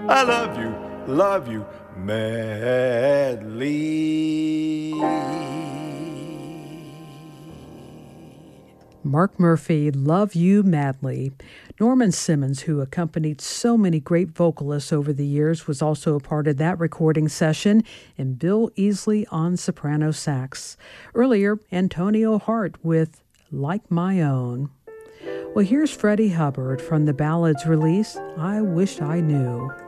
I love you madly. Mark Murphy, Love You Madly. Norman Simmons, who accompanied so many great vocalists over the years, was also a part of that recording session, and Bill Easley on soprano sax. Earlier, Antonio Hart with Like My Own. Well, here's Freddie Hubbard from the ballads release, I Wish I Knew.